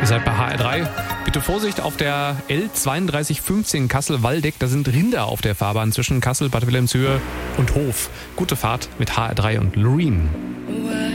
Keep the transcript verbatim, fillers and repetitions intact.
Ihr seid bei H R drei. Bitte Vorsicht auf der L zweiunddreißig fünfzehn Kassel-Waldeck. Da sind Rinder auf der Fahrbahn zwischen Kassel, Bad Wilhelmshöhe und Hof. Gute Fahrt mit H R drei und Loreen.